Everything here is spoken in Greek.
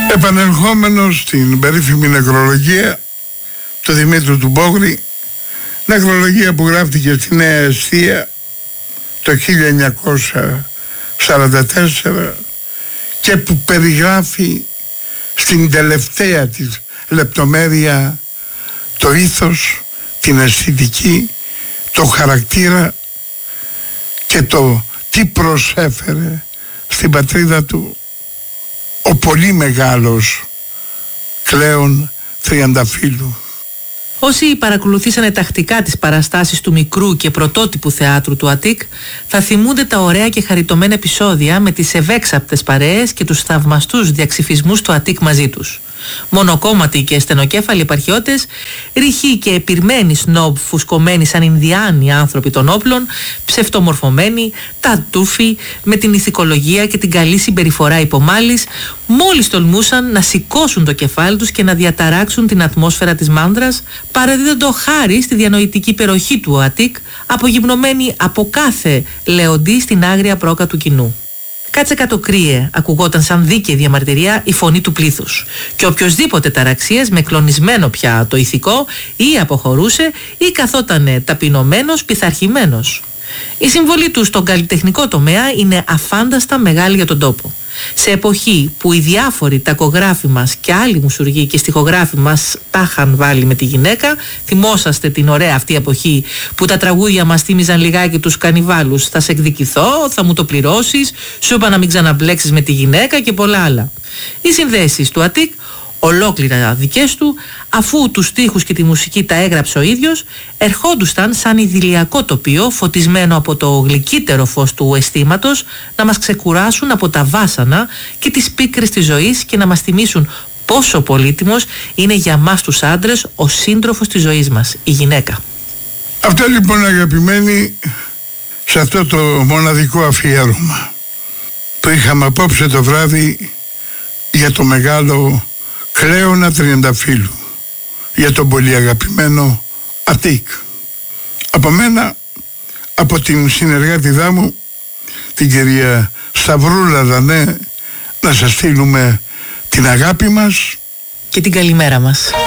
Επανερχόμενος στην περίφημη νεκρολογία του Δημήτρου του Μπόγρη, νεκρολογία που γράφτηκε στη Νέα Εστία το 1944 και που περιγράφει στην τελευταία της λεπτομέρεια το ήθος, την αισθητική, το χαρακτήρα και το τι προσέφερε στην πατρίδα του ο πολύ μεγάλος Κλέον Τριανταφύλου. Όσοι παρακολουθήσανε τακτικά τις παραστάσεις του μικρού και πρωτότυπου θεάτρου του ΑΤΙΚ θα θυμούνται τα ωραία και χαριτωμένα επεισόδια με τις ευέξαπτες παρέες και τους θαυμαστούς διαξυφισμούς του ΑΤΙΚ μαζί τους. Μονοκόμματοι και στενοκέφαλοι επαρχιώτες, ρηχοί και επιρμένοι σνόμπ φουσκωμένοι σαν Ινδιάνοι άνθρωποι των όπλων, ψευτομορφωμένοι, τατούφοι, με την ηθικολογία και την καλή συμπεριφορά υπομάλης, μόλις τολμούσαν να σηκώσουν το κεφάλι τους και να διαταράξουν την ατμόσφαιρα της μάνδρας, παραδίδοντο χάρη στη διανοητική υπεροχή του ΑΤΙΚ, απογυμνωμένη από κάθε λεοντή στην άγρια πρόκα του κοινού. «Κάτσε κάτω κρύε», ακουγόταν σαν δίκαιη διαμαρτυρία η φωνή του πλήθους. Και οποιοσδήποτε ταραξίας με κλονισμένο πια το ηθικό ή αποχωρούσε ή καθότανε ταπεινωμένος, πειθαρχημένος. Η συμβολή του στον καλλιτεχνικό τομέα είναι αφάνταστα μεγάλη για τον τόπο. Σε εποχή που οι διάφοροι τακογράφοι μας και άλλοι μουσουργοί και στιχογράφοι μας τα είχαν βάλει με τη γυναίκα, θυμόσαστε την ωραία αυτή εποχή που τα τραγούδια μας θύμιζαν λιγάκι τους κανιβάλους, θα σε εκδικηθώ, θα μου το πληρώσεις, σου είπα να μην ξαναμπλέξεις με τη γυναίκα και πολλά άλλα. Οι συνδέσεις του ΑΤΙΚ, ολόκληρα δικές του, αφού τους στίχους και τη μουσική τα έγραψε ο ίδιος, ερχόντουσαν σαν ιδηλιακό τοπίο φωτισμένο από το γλυκύτερο φως του αισθήματος να μας ξεκουράσουν από τα βάσανα και τις πίκρες της ζωής και να μας θυμίσουν πόσο πολύτιμος είναι για μας τους άντρες ο σύντροφος της ζωής μας, η γυναίκα. Αυτό λοιπόν, αγαπημένοι, σε αυτό το μοναδικό αφιέρωμα που είχαμε απόψε το βράδυ για το μεγάλο Κλέονα Τριανταφύλου, για τον πολύ αγαπημένο ΑΤΙΚ. Από μένα, από την συνεργάτηδά μου, την κυρία Σταυρούλα Δανέ, να σας στείλουμε την αγάπη μας και την καλημέρα μας.